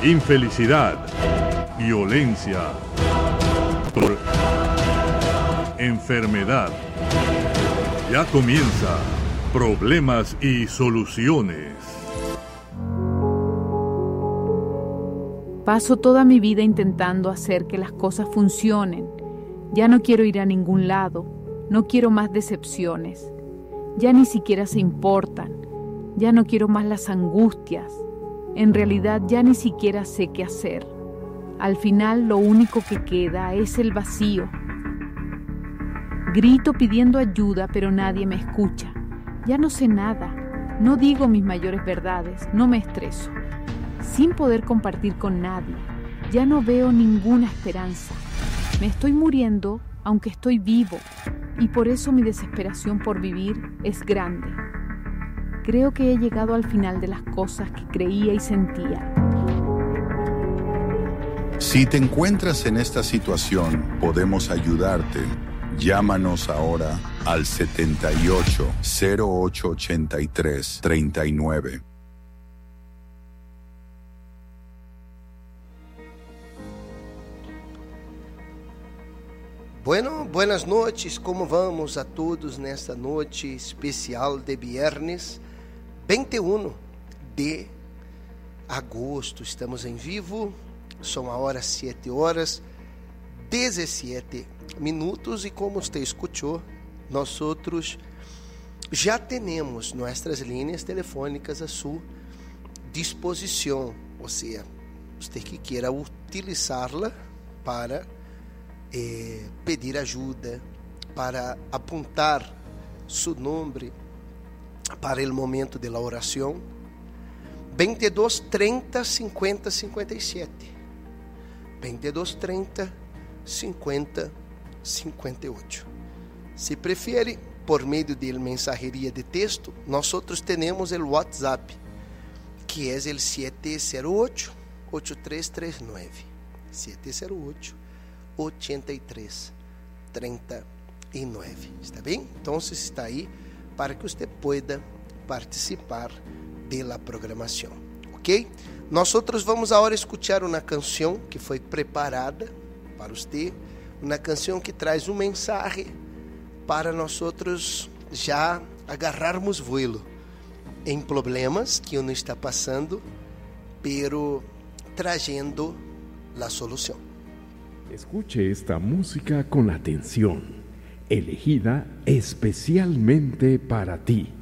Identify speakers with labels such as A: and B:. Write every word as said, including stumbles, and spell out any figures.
A: infelicidad, violencia, enfermedad. Ya comienza Problemas y Soluciones.
B: Paso toda mi vida intentando hacer que las cosas funcionen. Ya no quiero ir a ningún lado, no quiero más decepciones. Ya ni siquiera se importan, ya no quiero más las angustias. En realidad ya ni siquiera sé qué hacer. Al final lo único que queda es el vacío. Grito pidiendo ayuda, pero nadie me escucha. Ya no sé nada, no digo mis mayores verdades, no me estreso. Sin poder compartir con nadie, ya no veo ninguna esperanza. Me estoy muriendo, aunque estoy vivo, y por eso mi desesperación por vivir es grande. Creo que he llegado al final de las cosas que creía y sentía.
C: Si te encuentras en esta situación, podemos ayudarte. Llámanos ahora al setenta y ocho, cero ocho ochenta y tres, treinta y nueve.
D: Bueno, buenas noches, como vamos a todos nesta noite especial de viernes vinte e um de agosto. Estamos em vivo, são agora sete horas dezessete minutos e como você escutou, nós outros já temos nossas linhas telefônicas à sua disposição, ou seja, você que queira utilizá-la para Eh, pedir ajuda, para apontar seu nome para o momento da oração. vinte e dois, trinta, cinquenta, cinquenta e sete. vinte e dois, trinta, cinquenta, cinquenta e oito. Se prefere, por meio de mensageria de texto, nós outros temos o WhatsApp, que é o sete zero oito, oito três três nove. sete zero oito, oitenta e três, trinta e nove. Está bem? Então, está aí para que você possa participar da programação. Ok? Nós outros vamos agora escutar uma canção que foi preparada para você, uma canção que traz um mensagem para nós outros já agarrarmos vuelo em problemas que uno está passando, pero trazendo a solução.
E: Escuche esta música con atención, elegida especialmente para ti.